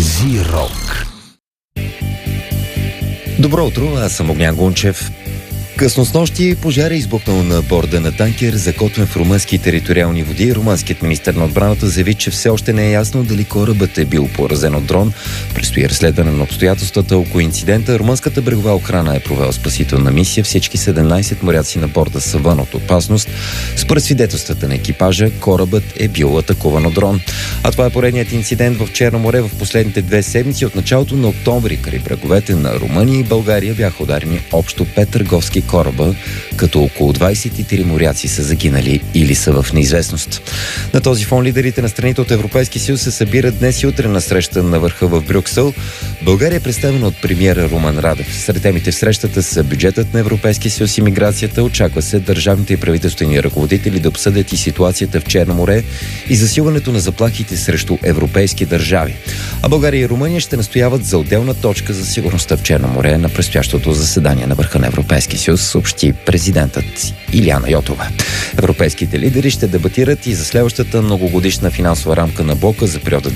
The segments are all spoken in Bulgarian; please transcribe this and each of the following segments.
Зирок. Добро утро, аз съм Огнян Гунчев. Късно снощи пожар е избухнал на борда на танкер, закотвен в румънски териториални води. Румънският министър на отбраната заяви, че все още не е ясно дали корабът е бил поразен от дрон. Предстои разследване на обстоятелствата около инцидента. Румънската брегова охрана е провела спасителна мисия. Всички 17 моряци на борда са вън от опасност. Според свидетелствата на екипажа, корабът е бил атакуван от дрон. А това е поредният инцидент в Черно море в последните 2 седмици. От началото на октомври край бреговете на Румъния и България бяха ударени общо 5 търговски кораба, като около 23 моряци са загинали или са в неизвестност. На този фон лидерите на страните от Европейския съюз се събират днес и утре на среща на върха в Брюксел. България е представена от премиера Румен Радев. Сред темите в срещата са бюджетът на Европейския съюз и миграцията. Очаква се държавните и правителствени ръководители да обсъдят и ситуацията в Черно море и засилването на заплахите срещу европейски държави. А България и Румъния ще настояват за отделна точка за сигурността в Черно море на предстоящото заседание на върха на Европейския съюз, съобщи президентът Илияна Йотова. Европейските лидери ще дебатират и за следващата многогодишна финансова рамка на блока за периода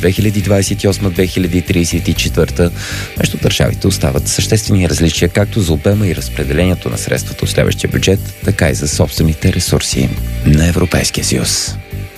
2028-2034. Между държавите остават съществени различия както за обема и разпределението на средствата от следващия бюджет, така и за собствените ресурси на Европейския съюз.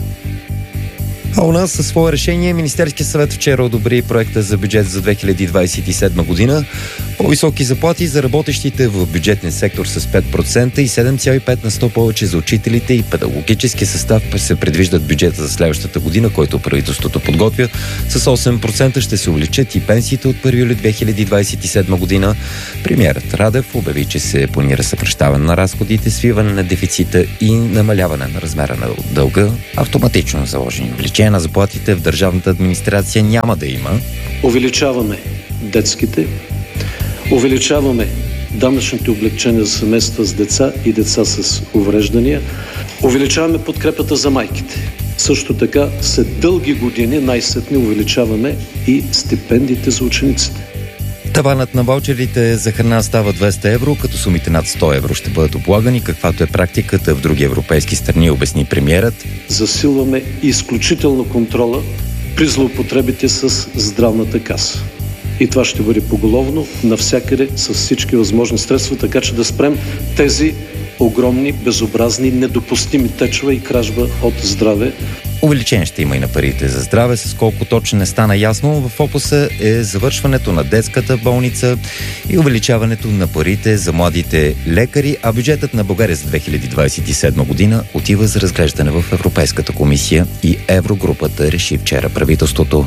А у нас със свое решение Министерския съвет вчера одобри проекта за бюджет за 2027 година. По-високи заплати за работещите в бюджетния сектор с 5% и 7,5% повече за учителите и педагогически състав се предвиждат бюджета за следващата година, който правителството подготвя. С 8% ще се увеличат и пенсиите от 1 юли 2027 година. Премиерът Радев обяви, че се планира съкращаване на разходите, свиване на дефицита и намаляване на размера на дълга. Автоматично заложени увеличения на заплатите в държавната администрация няма да има. Увеличаваме детските, увеличаваме данъчните облекчения за семейства с деца и деца с увреждания, увеличаваме подкрепата за майките. Също така, след дълги години най-сетне увеличаваме и стипендиите за учениците. Таванът на ваучерите за храна става 200 евро, като сумите над 100 евро ще бъдат облагани, каквато е практиката в други европейски страни, обясни премиерът. Засилваме изключително контрола при злоупотребите с здравната каса. И това ще бъде поголовно навсякъде с всички възможни средства, така че да спрем тези огромни, безобразни, недопустими течове и кражба от здраве. Увеличение ще има и на парите за здраве, с колко точно не стана ясно. В фокуса е завършването на детската болница и увеличаването на парите за младите лекари, а бюджетът на България за 2027 година отива за разглеждане в Европейската комисия и Еврогрупата реши вчера правителството.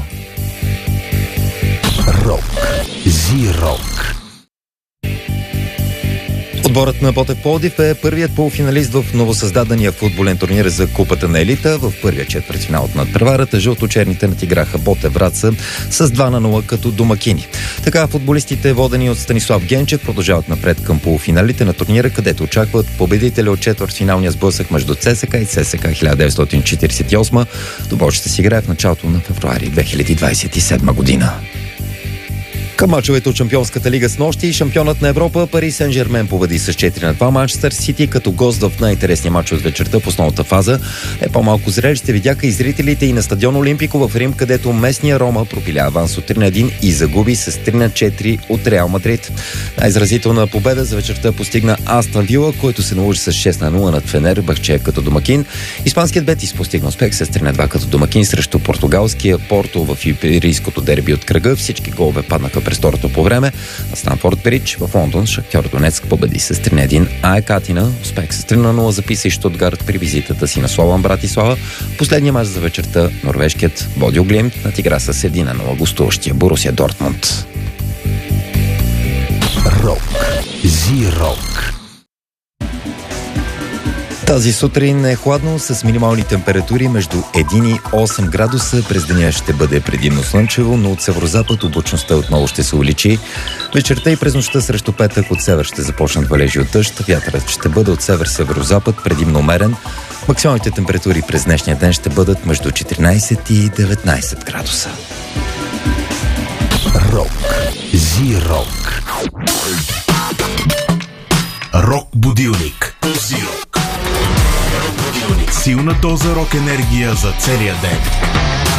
Рок. Зирок. Отборът на Ботев Пловдив е първият полуфиналист в новосъздадения футболен турнир за Купата на елита. В първия четвъртфинал от надпреварата жълто-черните надиграха Ботев Враца с 2-0 като домакини. Така футболистите, водени от Станислав Генчев, продължават напред към полуфиналите на турнира, където очакват победителя от четвъртфиналния сблъсък между ЦСКА и ЦСКА 1948. Добро ще се играе в началото на февруари 2027 година. Към мачовете от Шампионската лига с нощи, шампионът на Европа Пари Сен-Жермен победи с 4-2 Манчестър Сити, като гост в най-интересния мач от вечерта в основната фаза. По-малко зрелище видяха и зрителите и на стадион Олимпико в Рим, където местния Рома пропиля аванс от 3-1 и загуби с 3-4 от Реал Мадрид. Най-изразителна победа за вечерта постигна Астън Вила, който се наложи с 6-0 над Фенербахче като домакин. Испанският Бетис постигна успех с 3-2 като домакин срещу португалския Порто в иберийското дерби от кръга. Всички голове паднаха през второто по време. На Станфорд Бридж в Лондон Шахтьор Донецк победи с 3-1 АЕК Атина. Успех с 3-0 записа и Штутгарт при визитата си на Слован Братислава. Последния мач за вечерта норвежкият Бодьо Глимт надигра с 1-0 гостуващия Борусия Дортмунд. Рок. Зирок. Тази сутрин е хладно с минимални температури между 1 и 8 градуса. През деня ще бъде предимно слънчево, но от северозапад облачността отново ще се увеличи. Вечерта и през нощта срещу петък от север ще започнат валежи от дъжд. Вятърът ще бъде от север-северозапад, предимно умерен. Максималните температури през днешния ден ще бъдат между 14 и 19 градуса. Рок. Зирок. Рок будилник. Зирок. Силна доза рок енергия за целия ден.